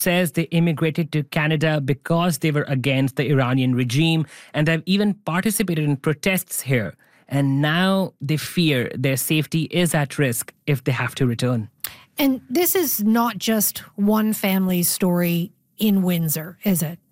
says they immigrated to Canada because they were against the Iranian regime and they've even participated in protests here. And now they fear their safety is at risk if they have to return. And this is not just one family's story in Windsor, is it?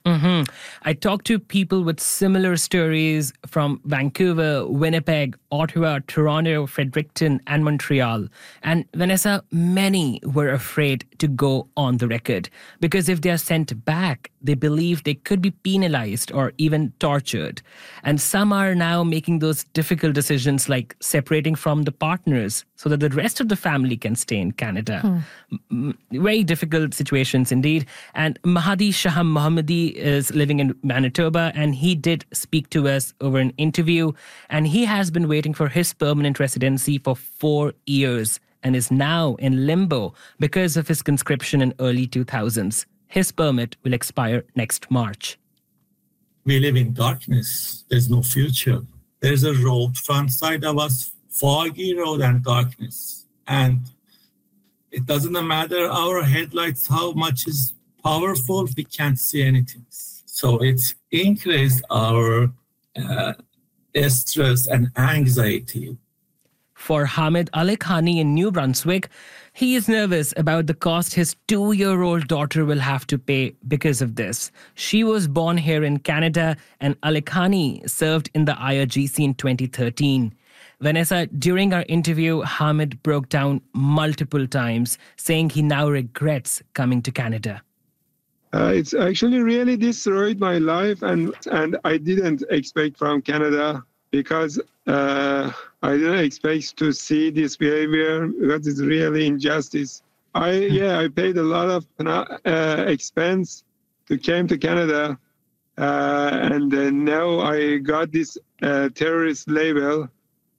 I talked to people with similar stories from Vancouver, Winnipeg, Ottawa, Toronto, Fredericton, and Montreal. And Vanessa, many were afraid to go on the record because if they are sent back, they believe they could be penalized or even tortured. And some are now making those difficult decisions like separating from the partners so that the rest of the family can stay in Canada. Very difficult situations indeed. And Mahdi Shaham Mohammadi is living in Manitoba, and he did speak to us over an interview. And he has been waiting for his permanent residency for 4 years and is now in limbo because of his conscription in early 2000s. His permit will expire next March. We live in darkness. There's no future. There's a road front side of us, foggy road and darkness. And it doesn't matter our headlights, how much is powerful, we can't see anything. So it's increased our stress and anxiety. For Hamid Alekhani in New Brunswick, he is nervous about the cost his 2-year-old daughter will have to pay because of this. She was born here in Canada, and Alekhani served in the IRGC in 2013. Vanessa, during our interview, Hamid broke down multiple times, saying he now regrets coming to Canada. It's actually really destroyed my life, and I didn't expect from Canada because I didn't expect to see this behavior because it's really injustice. I paid a lot of expense to came to Canada, and now I got this terrorist label.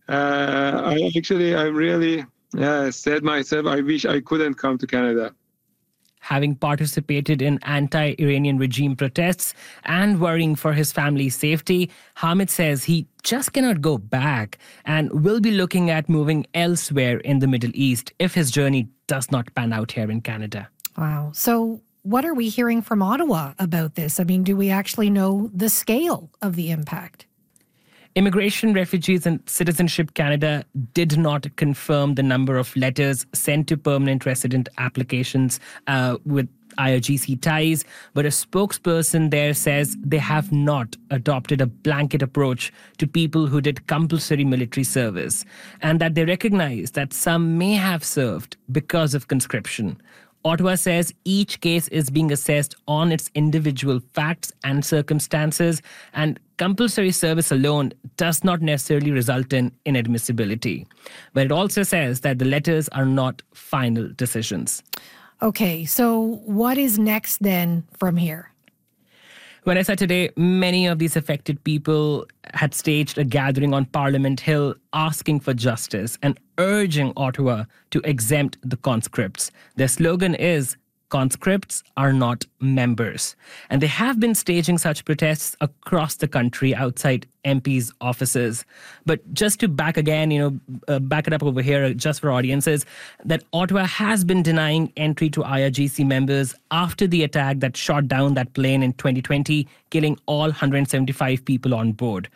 I really said myself, I wish I couldn't come to Canada. Having participated in anti-Iranian regime protests and worrying for his family's safety, Hamid says he just cannot go back and will be looking at moving elsewhere in the Middle East if his journey does not pan out here in Canada. Wow. So what are we hearing from Ottawa about this? I mean, do we actually know the scale of the impact? Immigration, Refugees and Citizenship Canada did not confirm the number of letters sent to permanent resident applications with IRGC ties, but a spokesperson there says they have not adopted a blanket approach to people who did compulsory military service, and that they recognize that some may have served because of conscription. Ottawa says each case is being assessed on its individual facts and circumstances, and compulsory service alone does not necessarily result in inadmissibility. But it also says that the letters are not final decisions. Okay, so what is next then from here? When I said today, many of these affected people had staged a gathering on Parliament Hill asking for justice and urging Ottawa to exempt the conscripts. Their slogan is, conscripts are not members. And they have been staging such protests across the country outside MPs' offices. But just to back it up over here just for audiences, that Ottawa has been denying entry to IRGC members after the attack that shot down that plane in 2020, killing all 175 people on board.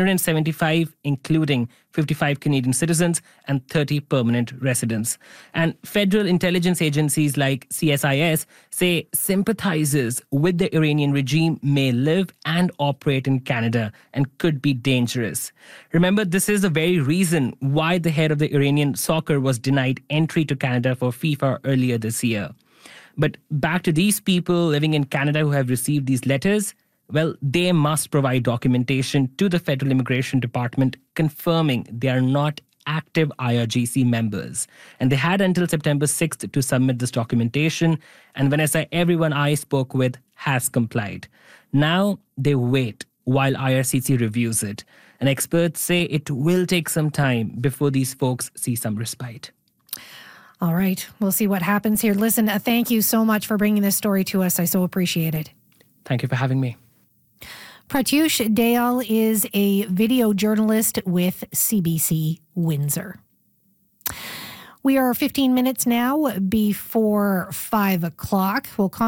175, including 55 Canadian citizens and 30 permanent residents. And federal intelligence agencies like CSIS say sympathizers with the Iranian regime may live and operate in Canada and could be dangerous. Remember, this is the very reason why the head of the Iranian soccer was denied entry to Canada for FIFA earlier this year. But back to these people living in Canada who have received these letters, well, they must provide documentation to the Federal Immigration Department confirming they are not active IRGC members. And they had until September 6th to submit this documentation. And Vanessa, everyone I spoke with has complied. Now they wait while IRCC reviews it. And experts say it will take some time before these folks see some respite. All right, we'll see what happens here. Listen, thank you so much for bringing this story to us. I so appreciate it. Thank you for having me. Pratyush Dayal is a video journalist with CBC Windsor. We are 15 minutes now before 5 o'clock. We'll